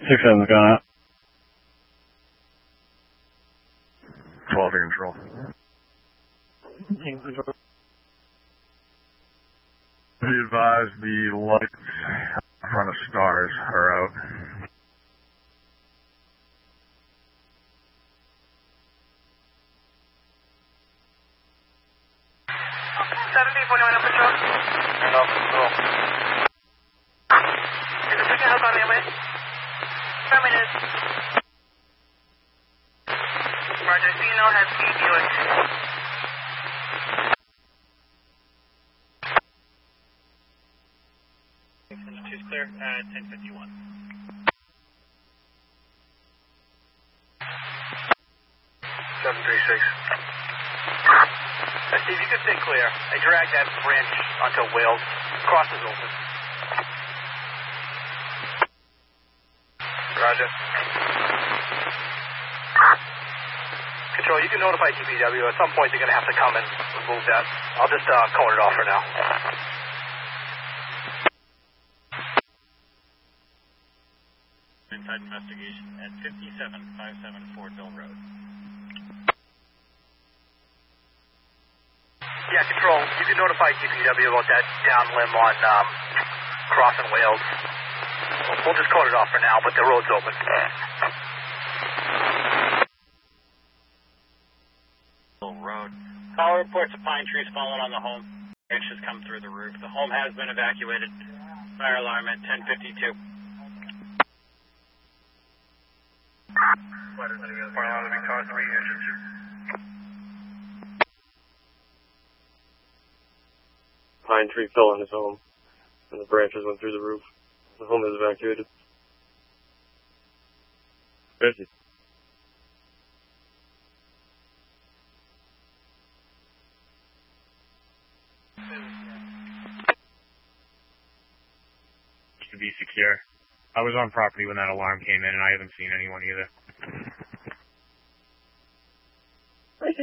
6-7's gone out. 12 in control. Be advised the lights in front of stars are out. Patrol. Turn off control. Is the second house on the way? 5 minutes. Roger, Zeno has key Buick. Two's clear at 10:51. Steve, you can stay clear. I dragged that branch onto Wales. Cross is open. Roger. Control, you can notify DPW. At some point, they're going to have to come and remove that. I'll just cone it off for now. Inside investigation at 5757 Fort Bill Road. Yeah, Control, you can notify DPW about that down limb on crossing Wales. We'll just cone it off for now, but the road's open. Road. Caller reports a pine tree's fallen on the home. Branch has come through the roof. The home has been evacuated. Fire alarm at 10:52. Fire alarm to be car 3, engine 2. Pine tree fell on his home, and the branches went through the roof. The home is evacuated. 50. To be secure. I was on property when that alarm came in, and I haven't seen anyone either.